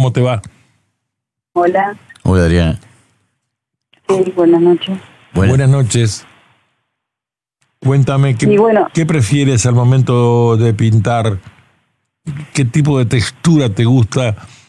¿cómo te va? Hola, Hola, Adriana. sí, buenas noches. Buenas noches. Cuéntame, Y bueno, ¿qué prefieres al momento de pintar? ¿Qué tipo de textura te gusta